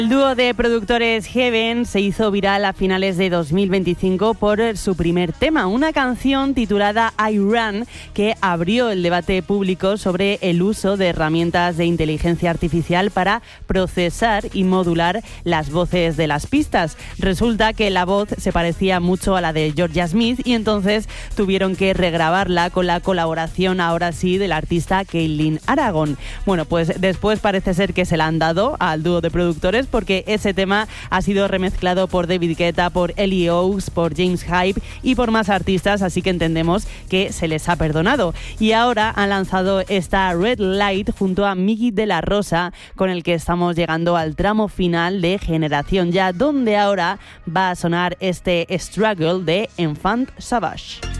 El dúo de productores Heaven se hizo viral a finales de 2025 por su primer tema, una canción titulada I Run, que abrió el debate público sobre el uso de herramientas de inteligencia artificial para procesar y modular las voces de las pistas. Resulta que la voz se parecía mucho a la de Georgia Smith y entonces tuvieron que regrabarla con la colaboración, ahora sí, del artista Caitlin Aragon. Bueno, pues después parece ser que se la han dado al dúo de productores, porque ese tema ha sido remezclado por David Guetta, por Ellie Oaks, por James Hype y por más artistas, así que entendemos que se les ha perdonado. Y ahora han lanzado esta Red Light junto a Miggy de la Rosa, con el que estamos llegando al tramo final de Generación Ya, donde ahora va a sonar este Struggle de Enfant Savage.